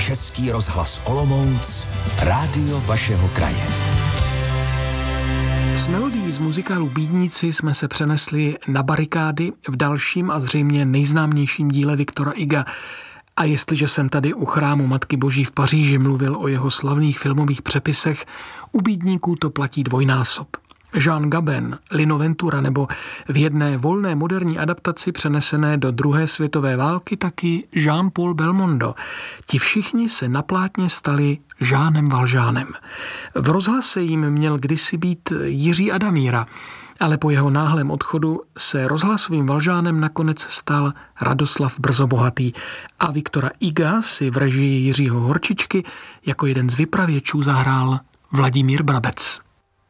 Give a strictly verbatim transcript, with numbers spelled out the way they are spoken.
Český rozhlas Olomouc, rádio vašeho kraje. S melodií z muzikálu Bídníci jsme se přenesli na barikády v dalším a zřejmě nejznámějším díle Viktora Huga. A jestliže jsem tady u chrámu Matky Boží v Paříži mluvil o jeho slavných filmových přepisech, u Bídníků to platí dvojnásob. Jean Gabin, Lino Ventura nebo v jedné volné moderní adaptaci přenesené do druhé světové války taky Jean-Paul Belmondo. Ti všichni se na plátně stali Jeanem Valjeanem. V rozhlase jim měl kdysi být Jiří Adamíra, ale po jeho náhlém odchodu se rozhlasovým Valjeanem nakonec stal Radoslav Brzobohatý a Viktora Huga si v režii Jiřího Horčičky jako jeden z vypravěčů zahrál Vladimír Brabec.